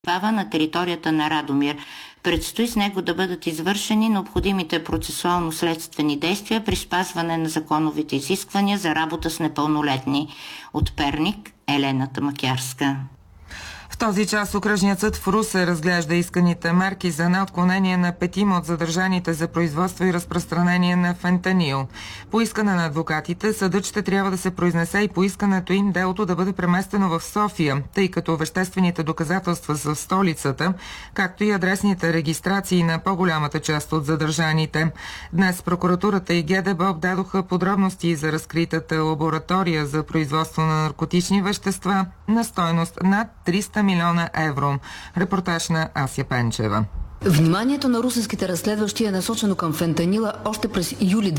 на територията на Радомир. Предстои с него да бъдат извършени необходимите процесуално-следствени действия при спазване на законовите изисквания за работа с непълнолетни. От Перник, Елена Тамакярска. В този час окръжният съд в Русе разглежда исканите мерки за неотклонение на 5 от задържаните за производство и разпространение на фентанил. По искане на адвокатите, съдът ще трябва да се произнесе и по искането им делото да бъде преместено в София, тъй като веществените доказателства са в столицата, както и адресните регистрации на по-голямата част от задържаните. Днес прокуратурата и ГДБОП дадоха подробности за разкритата лаборатория за производство на наркотични вещества на стойност над 300 милиона евро. Репортаж на Ася Пенчева. Вниманието на русенските разследващи е насочено към фентанила още през юли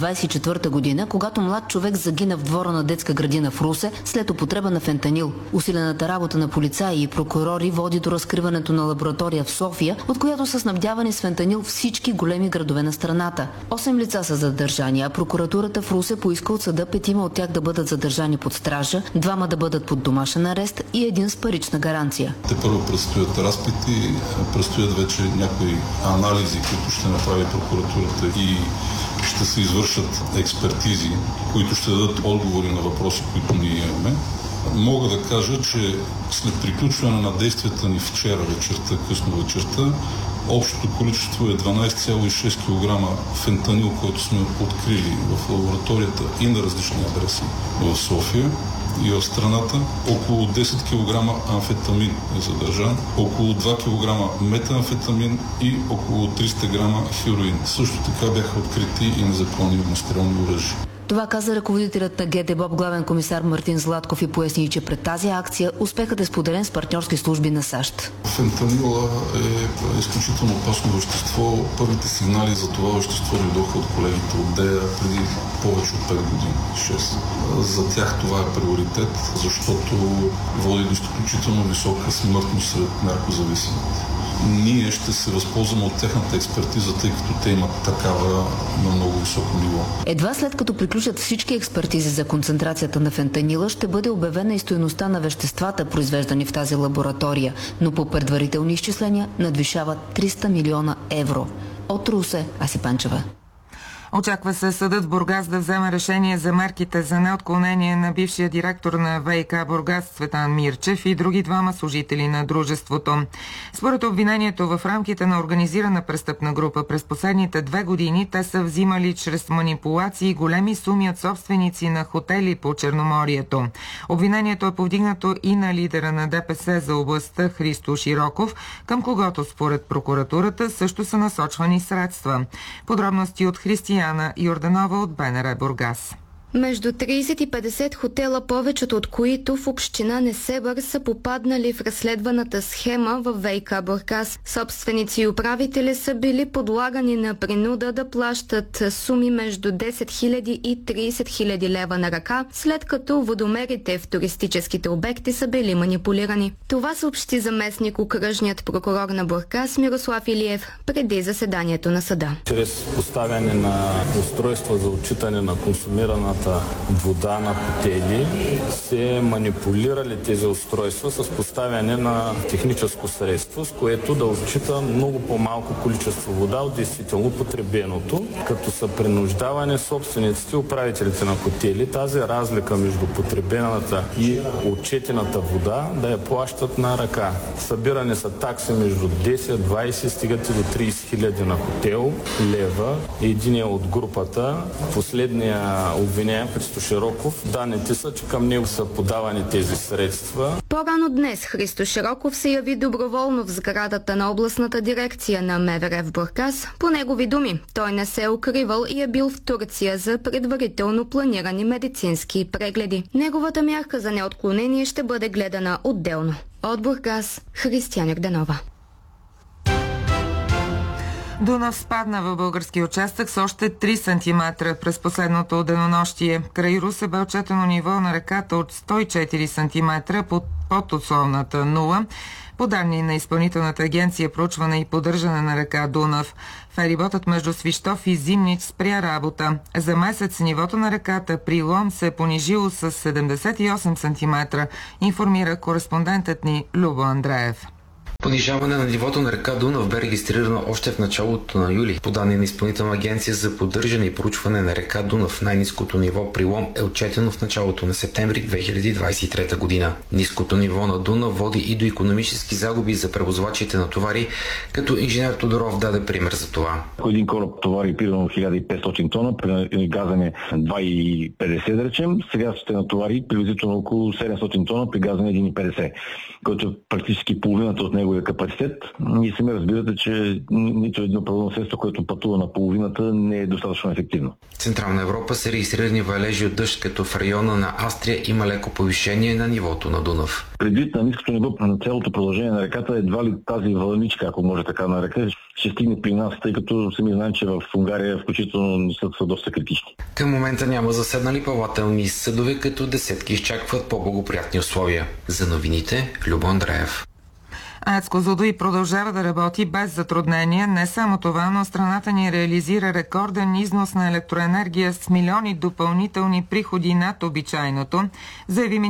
2024 година, когато млад човек загина в двора на детска градина в Русе след употреба на фентанил. Усилената работа на полицаи и прокурори води до разкриването на лаборатория в София, от която са снабдявани с фентанил всички големи градове на страната. 8 лица са задържани, а прокуратурата в Русе поиска от съда 5 от тях да бъдат задържани под стража, 2 да бъдат под домашен арест и 1 с парична гаранция. Те първо предстоят разпити, предстоят вече някои анализи, които ще направи прокуратурата и ще се извършат експертизи, които ще дадат отговори на въпроси, които ние имаме. Мога да кажа, че след приключване на действията ни вчера вечерта, късно вечерта, общото количество е 12,6 кг фентанил, който сме открили в лабораторията и на различни адреси в София и в страната. Около 10 кг амфетамин е задържан, около 2 кг метамфетамин и около 300 г хероин. Също така бяха открити и незаконни огнестрелни оръжия. Това каза ръководителят на ГДБОП главен комисар Мартин Златков и поясни, че пред тази акция успехът е споделен с партньорски служби на САЩ. Фентанила е изключително опасно вещество. Първите сигнали за това вещество дойдоха от колегите от ДЕА преди повече от 5 години, 6. За тях това е приоритет, защото води до изключително висока смъртност сред наркозависимите. Ние ще се възползваме от тяхната експертиза, тъй като те имат такава на много високо ниво. Едва след като приключат всички експертизи за концентрацията на фентанила, ще бъде обявена и стойността на веществата, произвеждани в тази лаборатория, но по предварителни изчисления надвишава 300 милиона евро. От Русе, Ася Панчева. Очаква се съдът в Бургас да вземе решение за мерките за неотклонение на бившия директор на ВиК Бургас Цветан Мирчев и други 2 служители на дружеството. Според обвинението, в рамките на организирана престъпна група през последните 2 години те са взимали чрез манипулации големи суми от собственици на хотели по Черноморието. Обвинението е повдигнато и на лидера на ДПС за областта Христо Широков, към когото според прокуратурата също са насочвани средства. Подробности от Християна Йорданова от БНР Бургас. Между 30 и 50 хотела, повечето от които в община Несебър, са попаднали в разследваната схема в ВиК Бургас. Собственици и управители са били подлагани на принуда да плащат суми между 10 000 и 30 000 лева на ръка, след като водомерите в туристическите обекти са били манипулирани. Това съобщи заместник окръжният прокурор на Бургас Мирослав Илиев преди заседанието на съда. Чрез поставяне на устройства за отчитане на консумирана вода на хотели се манипулирали тези устройства с поставяне на техническо средство, с което да отчита много по-малко количество вода от действително потребеното, като са принуждавани собствениците, управителите на хотели, тази разлика между потребената и отчетената вода да я плащат на ръка. Събирани са такси между 10, 20, стигат и до 30 хиляди на хотел лева. Единия от групата, последния обвинение Христо Широков, данните са, че към него са подавани тези средства. По-рано днес Христо Широков се яви доброволно в сградата на областната дирекция на МВР в Бургас. По негови думи, той не се е укривал и е бил в Турция за предварително планирани медицински прегледи. Неговата мярка за неотклонение ще бъде гледана отделно. От Бургас, Християна Йорданова. Дунав спадна в български участък с още 3 см през последното денонощие. Край Русе бе отчетено ниво на реката от 104 см под условната нула. По данни на Изпълнителната агенция проучване и поддържане на река Дунав, фериботът между Свищов и Зимнич спря работа. За месец нивото на реката при Лом се е понижило с 78 см, информира кореспондентът ни Любо Андреев. Понижаване на нивото на река Дунав бе регистрирано още в началото на юли. По данни на Изпълнителна агенция за поддържане и проучване на река Дунав, най-ниското ниво при Лом е отчетено в началото на септември 2023 година. Ниското ниво на Дунав води и до икономически загуби за превозвачите на товари, като инженер Тодоров даде пример за това. Ако един кораб товари примерно 1500 тона, при газене 2,50 да речем, сега ще натовари приблизително около 700 тона при газене 1,50, който е практически половината от неговия капацитет. И сами разбирате, че нито едно превозно средство, което пътува на половината, не е достатъчно ефективно. В Централна Европа са регистрирани валежи от дъжд, като в района на Австрия има леко повишение на нивото на Дунав. Предвид на ниското ниво на цялото продължение на реката, едва ли тази вълничка, ако може така на река, ще стигне при нас, тъй като сами знаем, че в Унгария включително са доста критични. Към момента няма заседнали плавателни съдове, като десетки изчакват по-благоприятни условия. За новините, Любо Андреев. АЕЦ Козлодуй продължава да работи без затруднения. Не само това, но страната ни реализира рекорден износ на електроенергия с милиони допълнителни приходи над обичайното, заяви